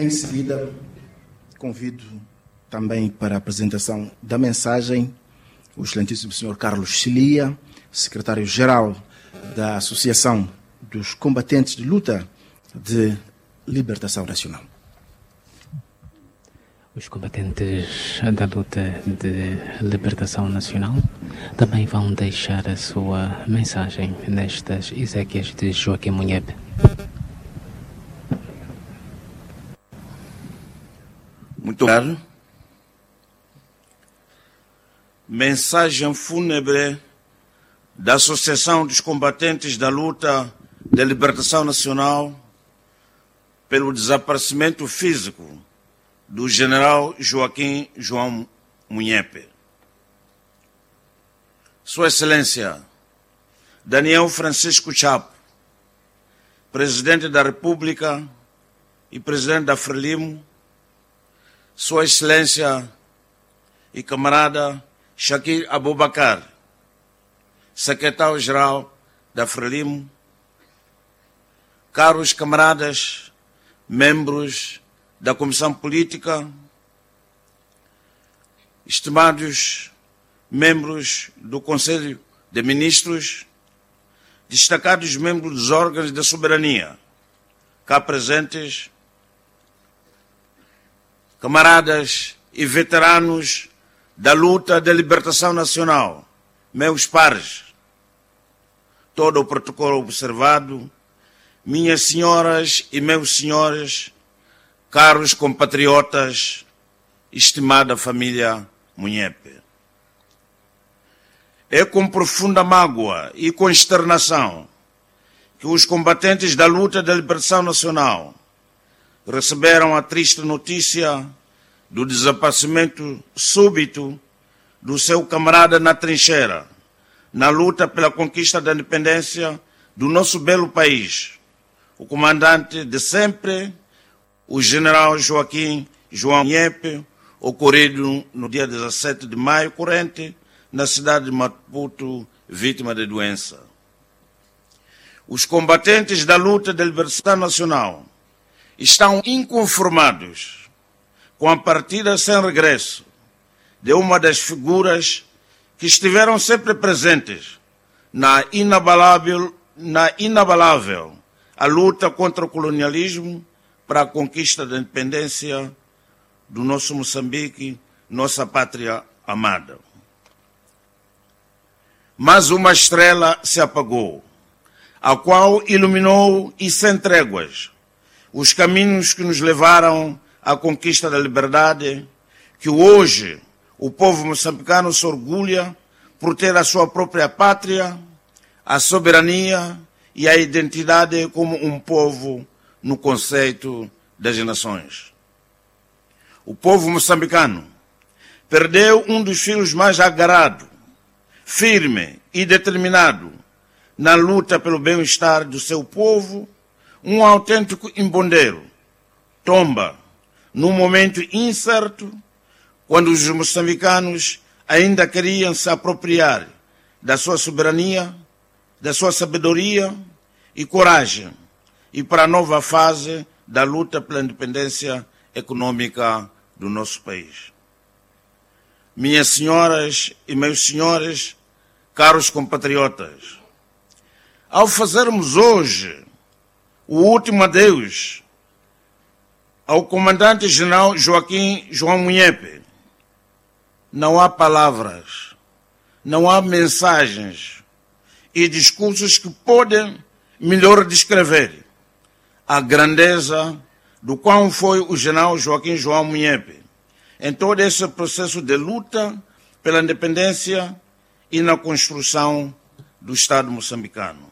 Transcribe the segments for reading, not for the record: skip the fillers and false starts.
Em seguida, convido também para a apresentação da mensagem o excelentíssimo Sr. Carlos Chilia, secretário-geral da Associação dos Combatentes de Luta de Libertação Nacional. Os combatentes da luta de libertação nacional também vão deixar a sua mensagem nestas exéquias de Joaquim Munhebe. Muito obrigado. Mensagem fúnebre da Associação dos Combatentes da Luta de Libertação Nacional pelo desaparecimento físico do general Joaquim João Munhebe. Sua Excelência Daniel Francisco Chapo, Presidente da República e Presidente da Frelimo, Sua Excelência e camarada Shakir Abubakar, Secretário-Geral da Frelimo, caros camaradas, membros da Comissão Política, estimados membros do Conselho de Ministros, destacados membros dos órgãos da soberania, cá presentes, camaradas e veteranos da luta de libertação nacional, meus pares, todo o protocolo observado, minhas senhoras e meus senhores, caros compatriotas, estimada família Munhebe. É com profunda mágoa e consternação que os combatentes da luta da libertação nacional receberam a triste notícia do desaparecimento súbito do seu camarada na trincheira, na luta pela conquista da independência do nosso belo país, o comandante de sempre, o general Joaquim João Munhebe, ocorrido no dia 17 de maio corrente, na cidade de Maputo, vítima de doença. Os combatentes da luta de libertação nacional estão inconformados com a partida sem regresso de uma das figuras que estiveram sempre presentes na inabalável a luta contra o colonialismo para a conquista da independência do nosso Moçambique, nossa pátria amada. Mas uma estrela se apagou, a qual iluminou e sem tréguas os caminhos que nos levaram à conquista da liberdade, que hoje o povo moçambicano se orgulha por ter a sua própria pátria, a soberania e a identidade como um povo no conceito das nações. O povo moçambicano perdeu um dos filhos mais agarrado, firme e determinado na luta pelo bem-estar do seu povo, um autêntico embondeiro, tomba num momento incerto, quando os moçambicanos ainda queriam se apropriar da sua soberania, da sua sabedoria e coragem, e para a nova fase da luta pela independência econômica do nosso país. Minhas senhoras e meus senhores, caros compatriotas, ao fazermos hoje o último adeus ao comandante-general Joaquim João Munhebe, não há palavras, não há mensagens e discursos que podem melhor descrever a grandeza do qual foi o general Joaquim João Munhebe em todo esse processo de luta pela independência e na construção do Estado moçambicano.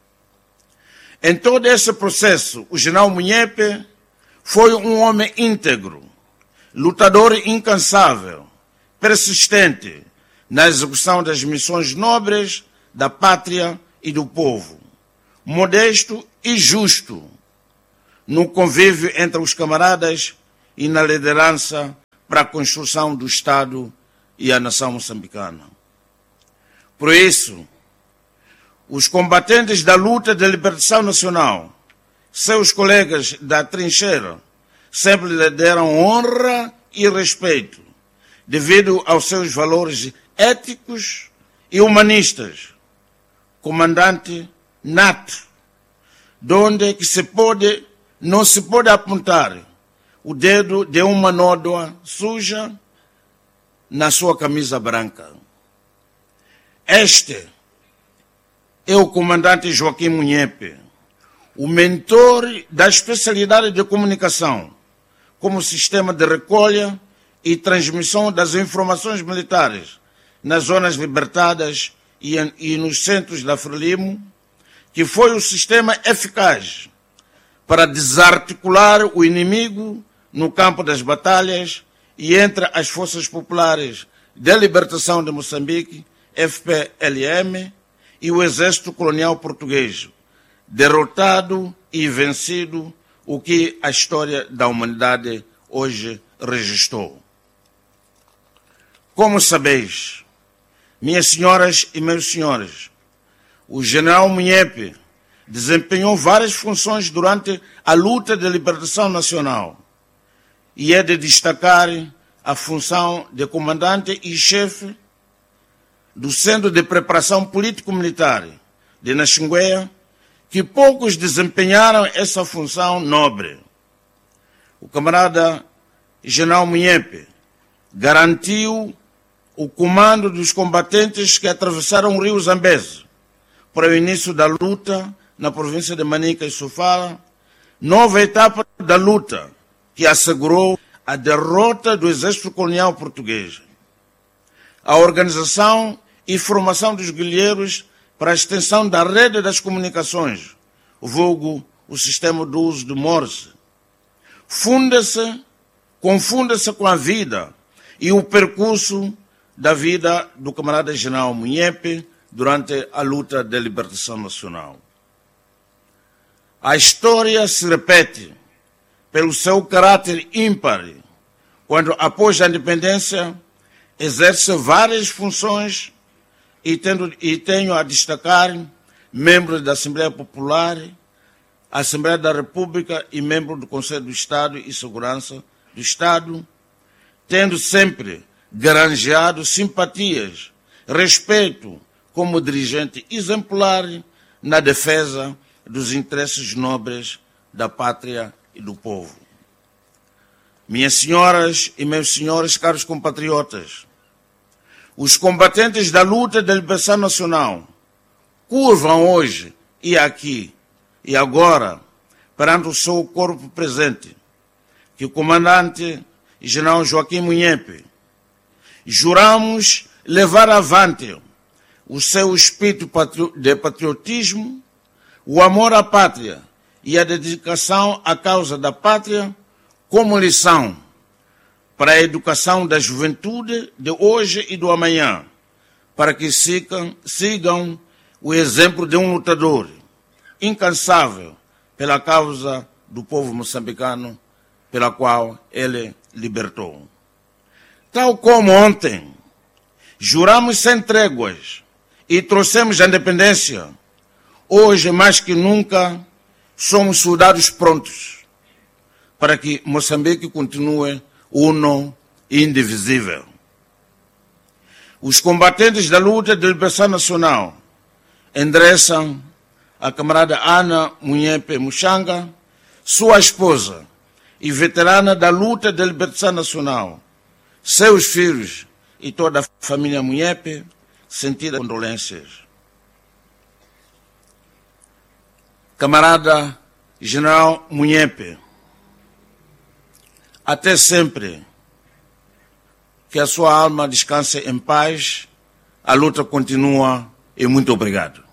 Em todo esse processo, o general Munhebe foi um homem íntegro, lutador incansável, persistente na execução das missões nobres da pátria e do povo, modesto e justo no convívio entre os camaradas e na liderança para a construção do Estado e a nação moçambicana. Por isso, os combatentes da luta de libertação nacional, seus colegas da trincheira, sempre lhe deram honra e respeito, devido aos seus valores éticos e humanistas. Comandante nato, donde que não se pode apontar o dedo de uma nódoa suja na sua camisa branca. Este é o comandante Joaquim Munhepe, o mentor da especialidade de comunicação, como sistema de recolha e transmissão das informações militares nas zonas libertadas e nos centros da Frelimo, que foi o sistema eficaz para desarticular o inimigo no campo das batalhas e entre as Forças Populares de Libertação de Moçambique, FPLM, e o Exército Colonial Português, derrotado e vencido, o que a história da humanidade hoje registrou. Como sabeis, minhas senhoras e meus senhores, o general Munhepe desempenhou várias funções durante a luta de libertação nacional e é de destacar a função de comandante e chefe do Centro de Preparação Político-Militar de Naxinguéia, que poucos desempenharam essa função nobre. O camarada general Munhepe garantiu o comando dos combatentes que atravessaram o rio Zambeze para o início da luta na província de Manica e Sofala, nova etapa da luta que assegurou a derrota do Exército Colonial Português. A organização e formação dos guerrilheiros para a extensão da rede das comunicações, vulgo o sistema do uso do Morse, confunda-se com a vida e o percurso da vida do camarada general Munhepe durante a luta de libertação nacional. A história se repete pelo seu caráter ímpar, quando, após a independência, exerce várias funções e tenho a destacar membro da Assembleia Popular, Assembleia da República e membro do Conselho do Estado e Segurança do Estado, tendo sempre granjeado simpatias, respeito como dirigente exemplar na defesa dos interesses nobres da pátria e do povo. Minhas senhoras e meus senhores, caros compatriotas, os combatentes da luta da libertação nacional curvam hoje e aqui e agora perante o seu corpo presente, que o comandante general Joaquim Munhepe juramos levar avante o seu espírito de patriotismo, o amor à pátria e a dedicação à causa da pátria como lição para a educação da juventude de hoje e do amanhã, para que sigam o exemplo de um lutador incansável pela causa do povo moçambicano, pela qual ele libertou. Tal como ontem, juramos sem tréguas e trouxemos a independência, hoje mais que nunca somos soldados prontos para que Moçambique continue uno e indivisível. Os combatentes da luta de libertação nacional endereçam a camarada Ana Munhepe Muxanga, sua esposa e veterana da luta de libertação nacional, seus filhos e toda a família Munhepe, sentidas condolências. Camarada general Munhepe, até sempre, que a sua alma descanse em paz, a luta continua e muito obrigado.